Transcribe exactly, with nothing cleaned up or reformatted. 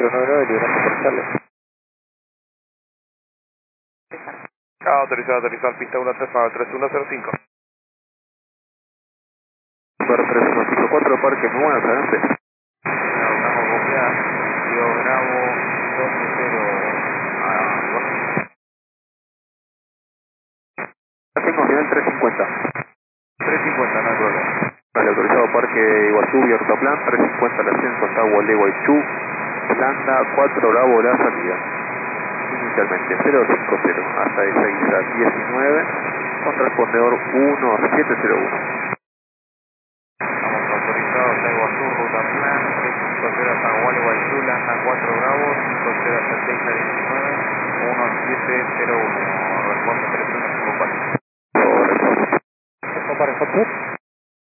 cero nueve nueve, librando por Charlie. Autorizado, autorizado, pista uno tres nueve tres uno cero cinco. Super tres uno cinco cuatro, parque muy bueno, adelante. Bravo, copiar, Río Bravo doce cero a Tengo nivel trescientos cincuenta. trescientos cincuenta, no hay problema. Vale, autorizado Parque Iguazú, Viertoplan, trescientos cincuenta la ascenso hasta Gualeguaychú, Landa cuatro Bravo la salida. Inicialmente cero cinco cero hasta de seis a diecinueve con respondedor uno siete cero uno. Vamos autorizados a Iguazú, ruta plan, trescientos cincuenta hasta Gualeguaychú, Landa cuatro Bravo, cincuenta hasta seis a diecinueve, uno siete cero uno. Responde tres uno cinco cuatro. Correcto. Esto para Hotspot.